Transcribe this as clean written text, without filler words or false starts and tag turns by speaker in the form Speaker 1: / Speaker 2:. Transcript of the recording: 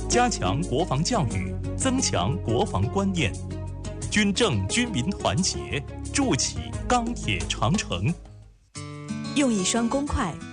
Speaker 1: 加强国防教育，增强国防观念，军政军民团结，筑起钢铁长城。
Speaker 2: 用一双公筷